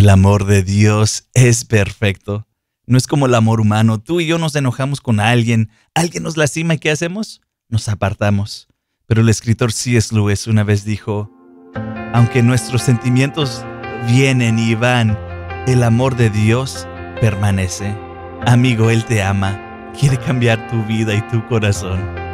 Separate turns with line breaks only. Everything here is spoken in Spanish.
El amor de Dios es perfecto. No es como el amor humano. Tú y yo nos enojamos con alguien nos lastima y ¿qué hacemos? Nos apartamos. Pero el escritor C.S. Lewis una vez dijo, aunque nuestros sentimientos vienen y van, el amor de Dios permanece. Amigo, Él te ama, quiere cambiar tu vida y tu corazón.